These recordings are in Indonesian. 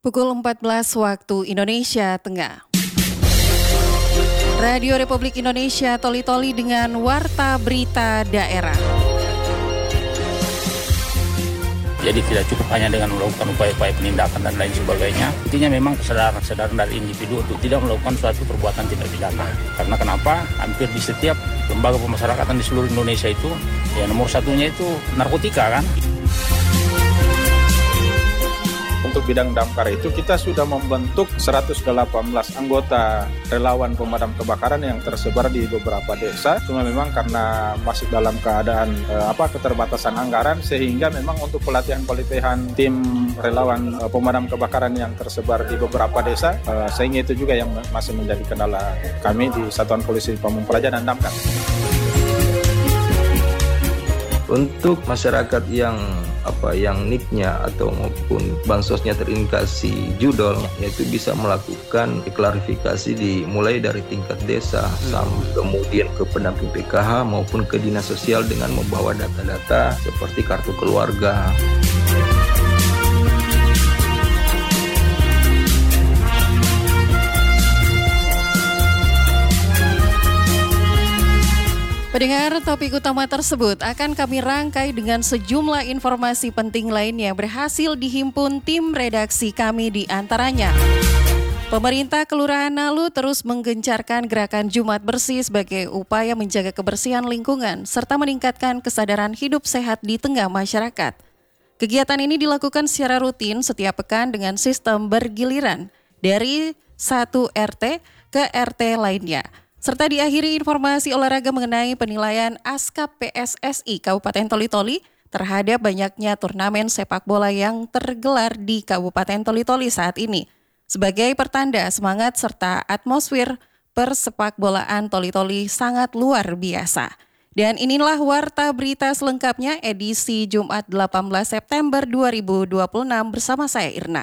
Pukul 14 waktu Indonesia Tengah. Radio Republik Indonesia toli-toli dengan Warta Berita Daerah. Jadi tidak cukup hanya dengan melakukan upaya-upaya penindakan dan lain sebagainya. Intinya memang kesadaran dari individu untuk tidak melakukan suatu perbuatan tindak pidana. Karena kenapa? Hampir di setiap lembaga pemasyarakatan di seluruh Indonesia itu, ya nomor satunya itu narkotika kan. Untuk bidang damkar itu kita sudah membentuk 118 anggota relawan pemadam kebakaran yang tersebar di beberapa desa. Cuma memang karena masih dalam keadaan keterbatasan anggaran, sehingga memang untuk pelatihan tim relawan pemadam kebakaran yang tersebar di beberapa desa, sehingga itu juga yang masih menjadi kendala kami di Satuan Polisi Pamung Praja dan Damkar. Untuk masyarakat yang NIK-nya atau maupun bansosnya terindikasi judol, yaitu bisa melakukan klarifikasi dimulai dari tingkat desa sampai kemudian ke pendamping PKH maupun ke dinas sosial dengan membawa data-data seperti kartu keluarga. Pendengar, topik utama tersebut akan kami rangkai dengan sejumlah informasi penting lainnya berhasil dihimpun tim redaksi kami di antaranya. Pemerintah Kelurahan Nalu terus menggencarkan gerakan Jumat Bersih sebagai upaya menjaga kebersihan lingkungan serta meningkatkan kesadaran hidup sehat di tengah masyarakat. Kegiatan ini dilakukan secara rutin setiap pekan dengan sistem bergiliran dari satu RT ke RT lainnya. Serta diakhiri informasi olahraga mengenai penilaian ASKAP PSSI Kabupaten Toli-Toli terhadap banyaknya turnamen sepak bola yang tergelar di Kabupaten Toli-Toli saat ini. Sebagai pertanda semangat serta atmosfer persepakbolaan Toli-Toli sangat luar biasa. Dan inilah Warta Berita selengkapnya edisi Jumat 18 September 2026 bersama saya Irna.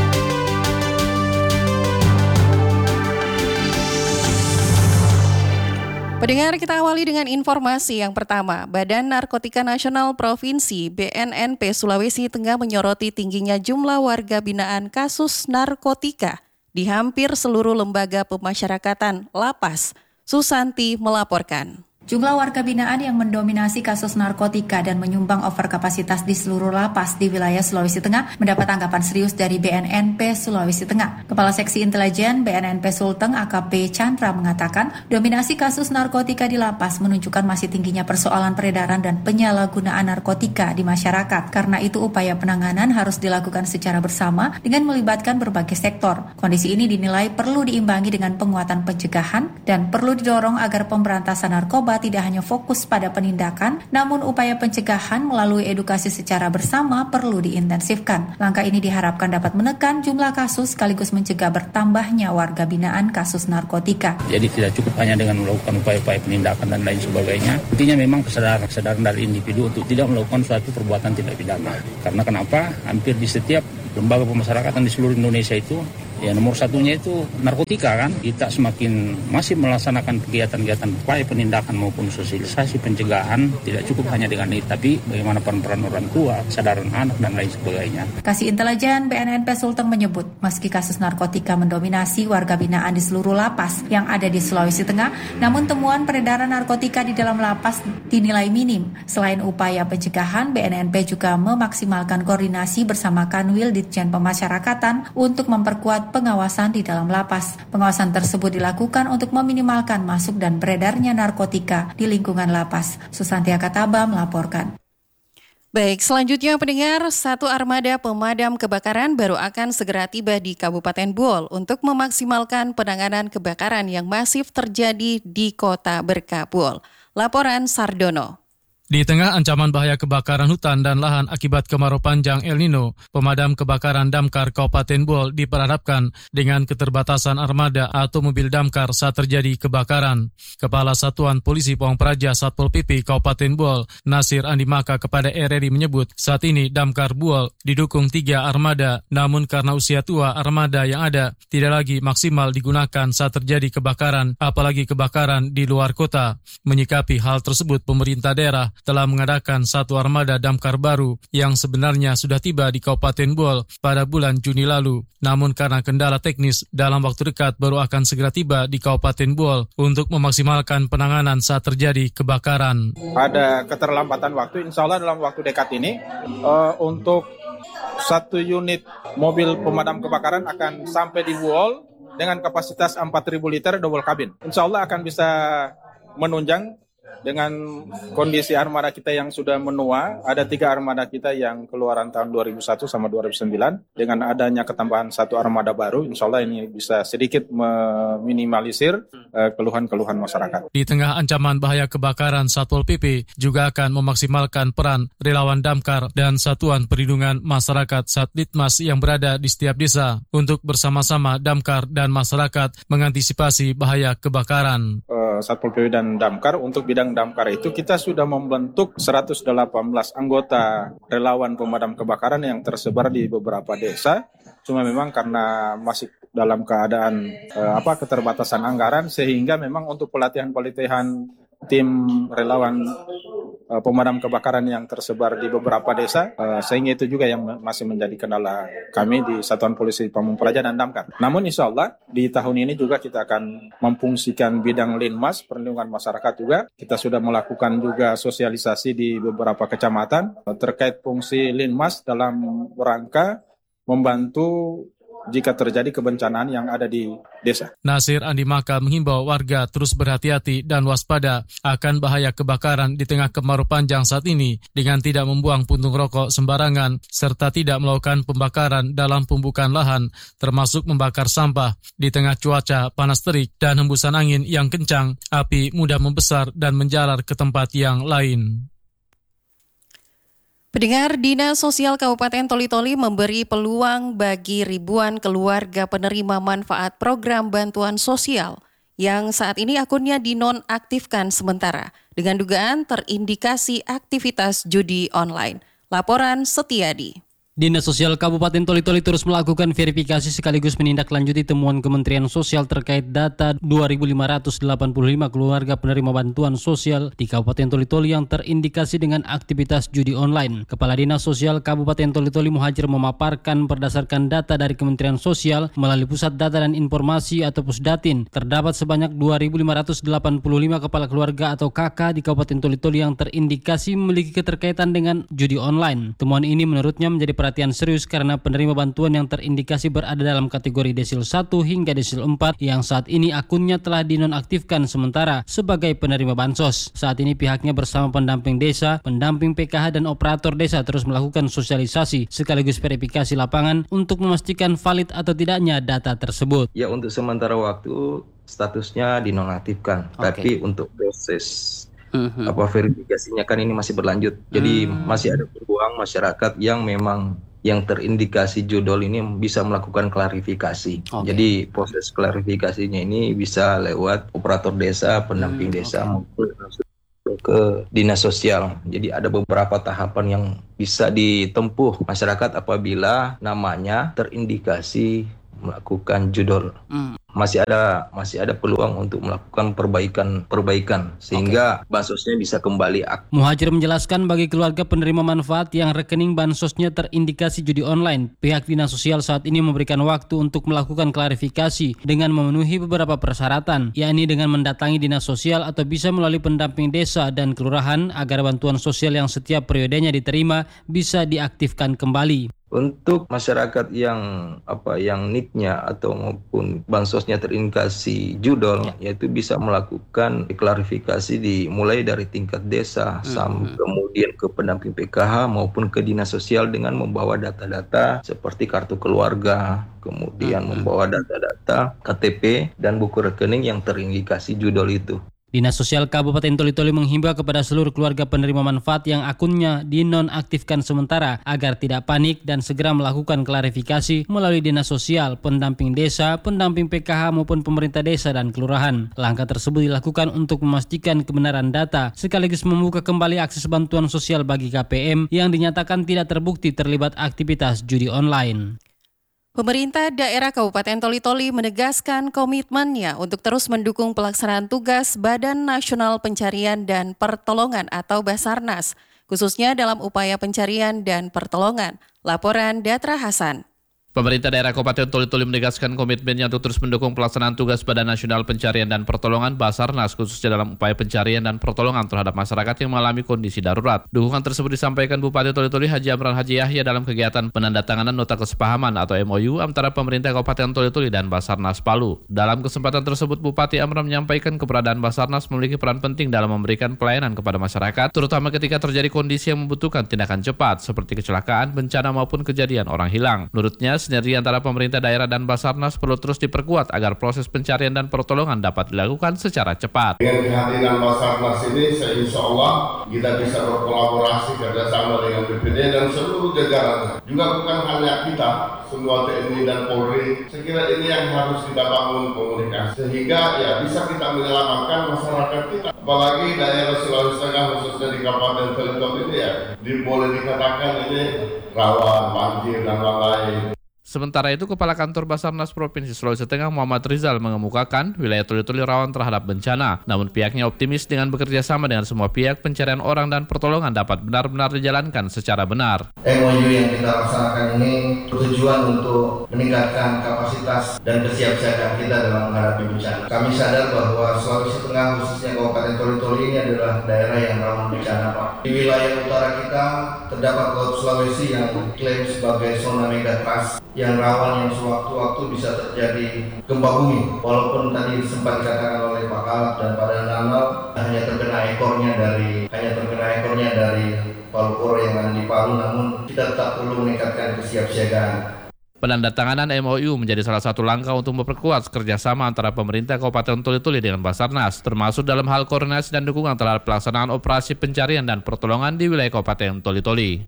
Pendengar, kita awali dengan informasi yang pertama. Badan Narkotika Nasional Provinsi BNNP Sulawesi Tengah menyoroti tingginya jumlah warga binaan kasus narkotika di hampir seluruh lembaga pemasyarakatan lapas. Susanti melaporkan. Jumlah warga binaan yang mendominasi kasus narkotika dan menyumbang overkapasitas di seluruh lapas di wilayah Sulawesi Tengah mendapat tanggapan serius dari BNNP Sulawesi Tengah. Kepala Seksi Intelijen BNNP Sulteng AKP Chandra mengatakan, dominasi kasus narkotika di lapas menunjukkan masih tingginya persoalan peredaran dan penyalahgunaan narkotika di masyarakat. Karena itu upaya penanganan harus dilakukan secara bersama dengan melibatkan berbagai sektor. Kondisi ini dinilai perlu diimbangi dengan penguatan pencegahan dan perlu didorong agar pemberantasan narkoba tidak hanya fokus pada penindakan, namun upaya pencegahan melalui edukasi secara bersama perlu diintensifkan. Langkah ini diharapkan dapat menekan jumlah kasus sekaligus mencegah bertambahnya warga binaan kasus narkotika. Jadi tidak cukup hanya dengan melakukan upaya-upaya penindakan dan lain sebagainya. Intinya memang kesadaran dari individu untuk tidak melakukan suatu perbuatan tindak pidana. Karena kenapa? Hampir di setiap lembaga pemasyarakatan di seluruh Indonesia itu, ya nomor satunya itu narkotika kan. Kita semakin masih melaksanakan kegiatan-kegiatan upaya penindakan maupun sosialisasi pencegahan, tidak cukup hanya dengan itu, tapi bagaimana peran orang tua, kesadaran anak dan lain sebagainya. Kasih Intelijen BNNP Sulteng menyebut, meski kasus narkotika mendominasi warga binaan di seluruh lapas yang ada di Sulawesi Tengah, namun temuan peredaran narkotika di dalam lapas dinilai minim. Selain upaya pencegahan, BNNP juga memaksimalkan koordinasi bersama Kanwil Ditjen Pemasyarakatan untuk memperkuat pengawasan di dalam lapas. Pengawasan tersebut dilakukan untuk meminimalkan masuk dan beredarnya narkotika di lingkungan lapas. Susanti Akataba melaporkan. Baik, selanjutnya pendengar, satu armada pemadam kebakaran baru akan segera tiba di Kabupaten Buol untuk memaksimalkan penanganan kebakaran yang masif terjadi di Kota Berkah Buol. Laporan Sardono. Di tengah ancaman bahaya kebakaran hutan dan lahan akibat kemarau panjang El Nino, pemadam kebakaran Damkar Kabupaten Buol diperhadapkan dengan keterbatasan armada atau mobil damkar saat terjadi kebakaran. Kepala Satuan Polisi Pamung Praja Satpol PP Kabupaten Buol, Nasir Andi Maka kepada RRI menyebut, saat ini Damkar Buol didukung 3 armada, namun karena usia tua armada yang ada tidak lagi maksimal digunakan saat terjadi kebakaran, apalagi kebakaran di luar kota. Menyikapi hal tersebut, pemerintah daerah telah mengadakan satu armada damkar baru yang sebenarnya sudah tiba di Kabupaten Buol pada bulan Juni lalu. Namun karena kendala teknis, dalam waktu dekat baru akan segera tiba di Kabupaten Buol untuk memaksimalkan penanganan saat terjadi kebakaran. Ada keterlambatan waktu, insya Allah dalam waktu dekat ini untuk satu unit mobil pemadam kebakaran akan sampai di Buol dengan kapasitas 4.000 liter double cabin. Insya Allah akan bisa menunjang dengan kondisi armada kita yang sudah menua. Ada 3 armada kita yang keluaran tahun 2001 sama 2009. Dengan adanya ketambahan satu armada baru, insya Allah ini bisa sedikit meminimalisir keluhan-keluhan masyarakat. Di tengah ancaman bahaya kebakaran, Satpol PP juga akan memaksimalkan peran relawan damkar dan Satuan Perlindungan Masyarakat Satditmas yang berada di setiap desa untuk bersama-sama damkar dan masyarakat mengantisipasi bahaya kebakaran. Satpol PP dan damkar, untuk bidang damkar itu kita sudah membentuk 118 anggota relawan pemadam kebakaran yang tersebar di beberapa desa. Cuma memang karena masih dalam keadaan keterbatasan anggaran, sehingga memang untuk pelatihan-pelatihan tim relawan pemadam kebakaran yang tersebar di beberapa desa, sehingga itu juga yang masih menjadi kendala kami di Satuan Polisi Pamung Praja dan Damkar. Namun insya Allah di tahun ini juga kita akan memfungsikan bidang Linmas, perlindungan masyarakat juga. Kita sudah melakukan juga sosialisasi di beberapa kecamatan terkait fungsi Linmas dalam rangka membantu jika terjadi kebencanaan yang ada di desa. Nasir Andi Maka menghimbau warga terus berhati-hati dan waspada akan bahaya kebakaran di tengah kemarau panjang saat ini dengan tidak membuang puntung rokok sembarangan serta tidak melakukan pembakaran dalam pembukaan lahan termasuk membakar sampah. Di tengah cuaca panas terik dan hembusan angin yang kencang, api mudah membesar dan menjalar ke tempat yang lain. Pendengar, Dinas Sosial Kabupaten Toli-Toli memberi peluang bagi ribuan keluarga penerima manfaat program bantuan sosial yang saat ini akunnya dinonaktifkan sementara dengan dugaan terindikasi aktivitas judi online. Laporan Setiadi. Dinas Sosial Kabupaten Toli-Toli terus melakukan verifikasi sekaligus menindaklanjuti temuan Kementerian Sosial terkait data 2.585 keluarga penerima bantuan sosial di Kabupaten Toli-Toli yang terindikasi dengan aktivitas judi online. Kepala Dinas Sosial Kabupaten Toli-Toli Muhajir memaparkan berdasarkan data dari Kementerian Sosial melalui Pusat Data dan Informasi atau Pusdatin, terdapat sebanyak 2.585 kepala keluarga atau KK di Kabupaten Toli-Toli yang terindikasi memiliki keterkaitan dengan judi online. Temuan ini menurutnya menjadi perhatian serius karena penerima bantuan yang terindikasi berada dalam kategori desil 1 hingga desil 4 yang saat ini akunnya telah dinonaktifkan sementara sebagai penerima bansos. Saat ini pihaknya bersama pendamping desa, pendamping PKH dan operator desa terus melakukan sosialisasi sekaligus verifikasi lapangan untuk memastikan valid atau tidaknya data tersebut. Ya, untuk sementara waktu statusnya dinonaktifkan, tapi untuk proses verifikasinya kan ini masih berlanjut. Jadi masih ada peluang masyarakat yang memang yang terindikasi judol ini bisa melakukan klarifikasi. Jadi proses klarifikasinya ini bisa lewat operator desa, pendamping desa maupun ke dinas sosial. Jadi ada beberapa tahapan yang bisa ditempuh masyarakat apabila namanya terindikasi melakukan judol. Masih ada peluang untuk melakukan perbaikan sehingga bansosnya bisa kembali aktif. Muhajir menjelaskan bagi keluarga penerima manfaat yang rekening bansosnya terindikasi judi online, pihak Dinas Sosial saat ini memberikan waktu untuk melakukan klarifikasi dengan memenuhi beberapa persyaratan, yakni dengan mendatangi Dinas Sosial atau bisa melalui pendamping desa dan kelurahan agar bantuan sosial yang setiap periodenya diterima bisa diaktifkan kembali. Untuk masyarakat yang NIK-nya atau maupun bansosnya terindikasi judol, yaitu bisa melakukan klarifikasi mulai dari tingkat desa sampai kemudian ke pendamping PKH maupun ke dinas sosial dengan membawa data-data seperti kartu keluarga, kemudian membawa data-data KTP dan buku rekening yang terindikasi judol itu. Dinas Sosial Kabupaten Toli-Toli menghimbau kepada seluruh keluarga penerima manfaat yang akunnya dinonaktifkan sementara agar tidak panik dan segera melakukan klarifikasi melalui Dinas Sosial, pendamping desa, pendamping PKH maupun pemerintah desa dan kelurahan. Langkah tersebut dilakukan untuk memastikan kebenaran data sekaligus membuka kembali akses bantuan sosial bagi KPM yang dinyatakan tidak terbukti terlibat aktivitas judi online. Pemerintah daerah Kabupaten Toli-Toli menegaskan komitmennya untuk terus mendukung pelaksanaan tugas Badan Nasional Pencarian dan Pertolongan atau Basarnas, khususnya dalam upaya pencarian dan pertolongan. Laporan Datra Hasan. Pemerintah daerah Kabupaten Toli-Toli menegaskan komitmennya untuk terus mendukung pelaksanaan tugas Badan Nasional Pencarian dan Pertolongan Basarnas khususnya dalam upaya pencarian dan pertolongan terhadap masyarakat yang mengalami kondisi darurat. Dukungan tersebut disampaikan Bupati Toli-Toli Haji Amran Haji Yahya dalam kegiatan penandatanganan nota kesepahaman atau MOU antara pemerintah Kabupaten Toli-Toli dan Basarnas Palu. Dalam kesempatan tersebut Bupati Amran menyampaikan keberadaan Basarnas memiliki peran penting dalam memberikan pelayanan kepada masyarakat, terutama ketika terjadi kondisi yang membutuhkan tindakan cepat seperti kecelakaan, bencana maupun kejadian orang hilang. Menurutnya, sinergi antara pemerintah daerah dan Basarnas perlu terus diperkuat agar proses pencarian dan pertolongan dapat dilakukan secara cepat. Dengan kehadiran Basarnas ini, insya Allah kita bisa berkolaborasi kerjasama dengan BPD dan seluruh jajarannya. Juga bukan hanya kita, semua TNI dan Polri. Saya kira ini yang harus kita bangun komunikasi sehingga ya bisa kita menyelamatkan masyarakat kita. Apalagi daerah Sulawesi Tengah khususnya di Kabupaten Toli-Toli ini ya, boleh dikatakan ini rawan banjir dan lain-lain. Sementara itu, Kepala Kantor Basarnas Provinsi Sulawesi Tengah Muhammad Rizal mengemukakan wilayah Toli-Toli rawan terhadap bencana. Namun pihaknya optimis dengan bekerja sama dengan semua pihak, pencarian orang dan pertolongan dapat benar-benar dijalankan secara benar. MOU yang kita laksanakan ini bertujuan untuk meningkatkan kapasitas dan kesiapsiagaan kita dalam menghadapi bencana. Kami sadar bahwa Sulawesi Tengah khususnya Kabupaten Toli-Toli ini adalah daerah yang rawan bencana, Pak. Di wilayah utara kita terdapat Laut Sulawesi yang diklaim sebagai zona megatrust yang rawan yang sewaktu-waktu bisa terjadi gempa bumi. Walaupun tadi sempat dikatakan oleh Pak Kalak dan Pak Danal hanya terkena ekornya dari Palu Koro yang ada di Palu, namun kita tetap perlu meningkatkan kesiapsiagaan. Penandatanganan MOU menjadi salah satu langkah untuk memperkuat kerjasama antara pemerintah Kabupaten Toli-Toli dengan Basarnas, termasuk dalam hal koordinasi dan dukungan terhadap pelaksanaan operasi pencarian dan pertolongan di wilayah Kabupaten Toli-Toli.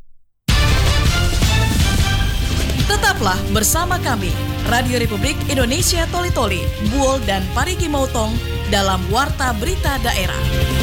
Tetaplah bersama kami, Radio Republik Indonesia Toli-Toli, Buol dan Parigi Motong dalam Warta Berita Daerah.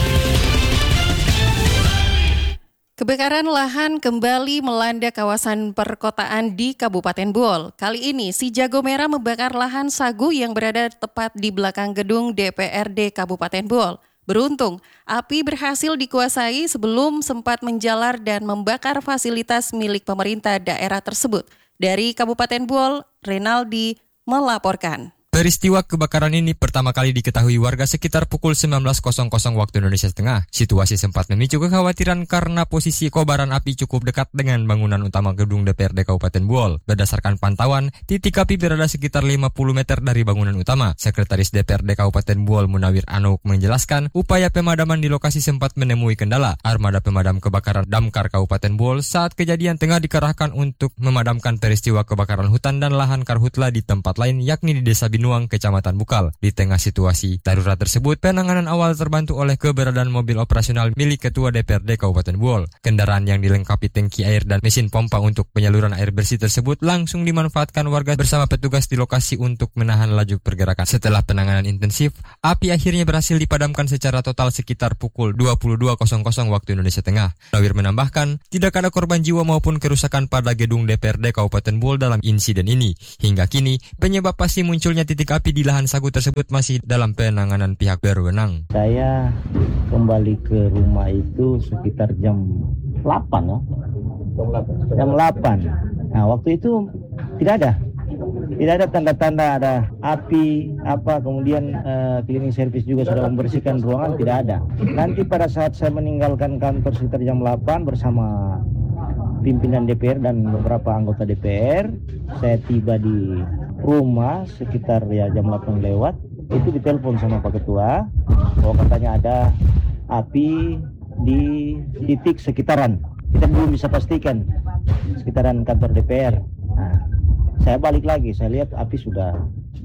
Kebakaran lahan kembali melanda kawasan perkotaan di Kabupaten Buol. Kali ini si jago merah membakar lahan sagu yang berada tepat di belakang gedung DPRD Kabupaten Buol. Beruntung, api berhasil dikuasai sebelum sempat menjalar dan membakar fasilitas milik pemerintah daerah tersebut. Dari Kabupaten Buol, Renaldi melaporkan. Peristiwa kebakaran ini pertama kali diketahui warga sekitar pukul 19.00 waktu Indonesia Tengah. Situasi sempat memicu kekhawatiran karena posisi kobaran api cukup dekat dengan bangunan utama gedung DPRD Kabupaten Buol. Berdasarkan pantauan, titik api berada sekitar 50 meter dari bangunan utama. Sekretaris DPRD Kabupaten Buol Munawir Anouk menjelaskan, upaya pemadaman di lokasi sempat menemui kendala. Armada pemadam kebakaran Damkar Kabupaten Buol saat kejadian tengah dikerahkan untuk memadamkan peristiwa kebakaran hutan dan lahan karhutla di tempat lain, yakni di Desa Binuang, Kecamatan Bukal. Di tengah situasi darurat tersebut, penanganan awal terbantu oleh keberadaan mobil operasional milik Ketua DPRD Kabupaten Buol. Kendaraan yang dilengkapi tangki air dan mesin pompa untuk penyaluran air bersih tersebut langsung dimanfaatkan warga bersama petugas di lokasi untuk menahan laju pergerakan. Setelah penanganan intensif, api akhirnya berhasil dipadamkan secara total sekitar pukul 22.00 waktu Indonesia Tengah. Lawir menambahkan, tidak ada korban jiwa maupun kerusakan pada gedung DPRD Kabupaten Buol dalam insiden ini. Hingga kini, penyebab pasti munculnya titik api di lahan sagu tersebut masih dalam penanganan pihak berwenang. Saya kembali ke rumah itu sekitar jam 8 ya. Jam 8. Nah, waktu itu tidak ada tanda-tanda ada api kemudian cleaning service juga sudah membersihkan ruangan, tidak ada. Nanti pada saat saya meninggalkan kantor sekitar jam 8 bersama pimpinan DPR dan beberapa anggota DPR, saya tiba di rumah sekitar jam 8 lewat. Itu ditelepon sama Pak Ketua bahwa katanya ada api di titik sekitaran. Kita belum bisa pastikan sekitaran kantor DPR. Nah, saya balik lagi, saya lihat api sudah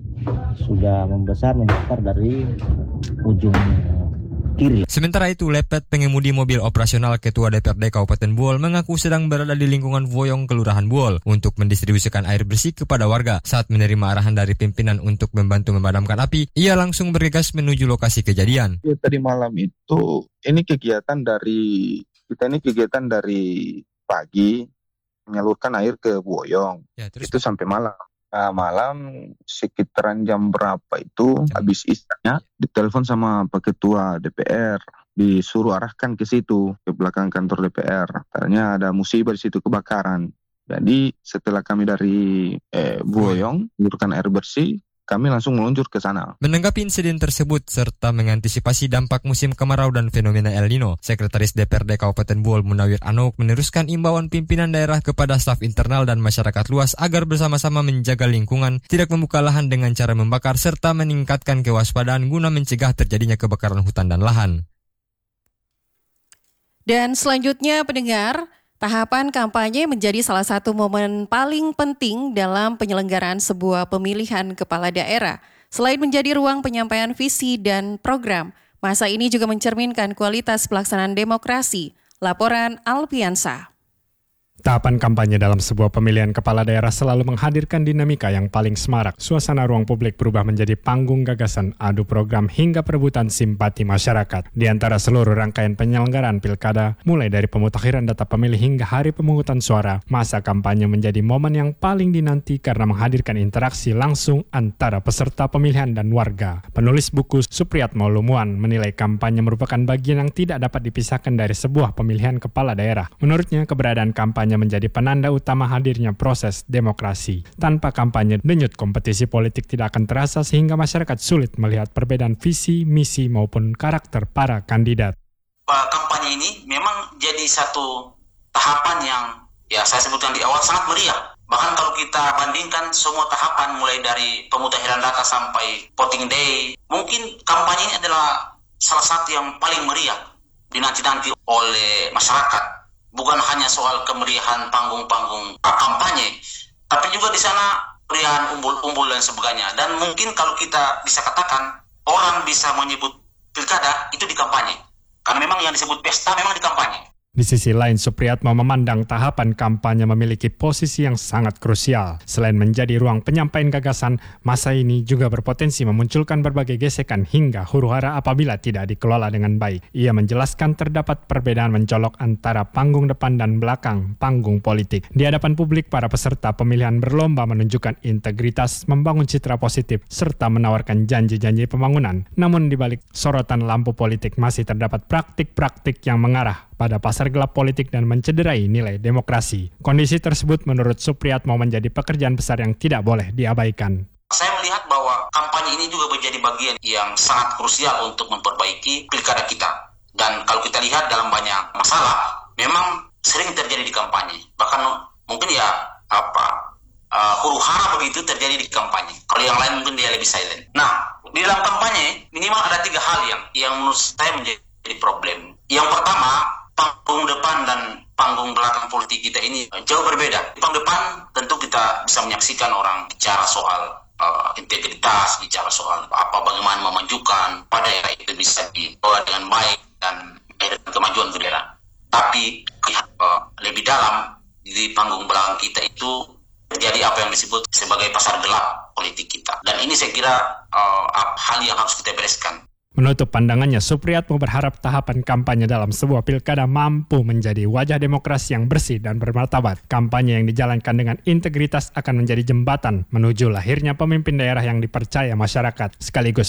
membesar dari ujung kiri. Sementara itu, Lepet, pengemudi mobil operasional Ketua DPRD Kabupaten Buol, mengaku sedang berada di lingkungan Voyong, Kelurahan Buol, untuk mendistribusikan air bersih kepada warga. Saat menerima arahan dari pimpinan untuk membantu memadamkan api, ia langsung bergegas menuju lokasi kejadian. Ya, tadi malam itu, ini kegiatan dari pagi menyalurkan air ke Voyong. Ya, terus itu sampai malam. Malam sekitaran jam berapa itu habis isanya ditelepon sama Pak Ketua DPR, disuruh arahkan ke situ, ke belakang kantor DPR. Katanya ada musibah di situ, kebakaran. Jadi setelah kami dari Boyong menurunkan air bersih, kami langsung meluncur ke sana. Menanggapi insiden tersebut serta mengantisipasi dampak musim kemarau dan fenomena El Nino, Sekretaris DPRD Kabupaten Buol Munawir Anouk meneruskan imbauan pimpinan daerah kepada staf internal dan masyarakat luas agar bersama-sama menjaga lingkungan, tidak membuka lahan dengan cara membakar serta meningkatkan kewaspadaan guna mencegah terjadinya kebakaran hutan dan lahan. Dan selanjutnya pendengar, tahapan kampanye menjadi salah satu momen paling penting dalam penyelenggaraan sebuah pemilihan kepala daerah. Selain menjadi ruang penyampaian visi dan program, masa ini juga mencerminkan kualitas pelaksanaan demokrasi. Laporan Alpiansa. Tahapan kampanye dalam sebuah pemilihan kepala daerah selalu menghadirkan dinamika yang paling semarak. Suasana ruang publik berubah menjadi panggung gagasan, adu program hingga perebutan simpati masyarakat. Di antara seluruh rangkaian penyelenggaraan pilkada, mulai dari pemutakhiran data pemilih hingga hari pemungutan suara, masa kampanye menjadi momen yang paling dinanti karena menghadirkan interaksi langsung antara peserta pemilihan dan warga. Penulis buku Supriyatmo Lumuan menilai kampanye merupakan bagian yang tidak dapat dipisahkan dari sebuah pemilihan kepala daerah. Menurutnya, keberadaan kampanye menjadi penanda utama hadirnya proses demokrasi. Tanpa kampanye, denyut kompetisi politik tidak akan terasa sehingga masyarakat sulit melihat perbedaan visi, misi maupun karakter para kandidat. Kampanye ini memang jadi satu tahapan yang saya sebutkan di awal sangat meriah. Bahkan kalau kita bandingkan semua tahapan mulai dari pemutakhiran data sampai voting day, mungkin kampanye ini adalah salah satu yang paling meriah dinanti-nanti oleh masyarakat. Bukan hanya soal kemeriahan panggung-panggung kampanye, tapi juga di sana kemeriahan umbul-umbul dan sebagainya. Dan mungkin kalau kita bisa katakan, orang bisa menyebut pilkada itu di kampanye. Karena memang yang disebut pesta memang di kampanye. Di sisi lain, Supriyatmo memandang tahapan kampanye memiliki posisi yang sangat krusial. Selain menjadi ruang penyampaian gagasan, masa ini juga berpotensi memunculkan berbagai gesekan hingga huru-hara apabila tidak dikelola dengan baik. Ia menjelaskan terdapat perbedaan mencolok antara panggung depan dan belakang panggung politik. Di hadapan publik, para peserta pemilihan berlomba menunjukkan integritas, membangun citra positif, serta menawarkan janji-janji pembangunan. Namun di balik sorotan lampu politik masih terdapat praktik-praktik yang mengarah pada pasar gelap politik dan mencederai nilai demokrasi. Kondisi tersebut menurut Supriyatmo menjadi pekerjaan besar yang tidak boleh diabaikan. Saya melihat bahwa kampanye ini juga menjadi bagian yang sangat krusial untuk memperbaiki pilkada kita. Dan kalau kita lihat dalam banyak masalah, memang sering terjadi di kampanye. Bahkan mungkin huru-hara begitu terjadi di kampanye. Kalau yang lain mungkin dia lebih silent. Nah, di dalam kampanye minimal ada 3 hal yang menurut saya menjadi problem. Yang pertama, panggung depan dan panggung belakang politik kita ini jauh berbeda. Di panggung depan tentu kita bisa menyaksikan orang bicara soal integritas, bicara soal bagaimana memajukan pada daerah itu bisa dikelola dengan baik dan kemajuan daerah. Tapi lebih dalam di panggung belakang kita itu terjadi apa yang disebut sebagai pasar gelap politik kita. Dan ini saya kira hal yang harus kita bereskan. Menutup pandangannya, Supriyatmo berharap tahapan kampanye dalam sebuah pilkada mampu menjadi wajah demokrasi yang bersih dan bermartabat. Kampanye yang dijalankan dengan integritas akan menjadi jembatan menuju lahirnya pemimpin daerah yang dipercaya masyarakat, sekaligus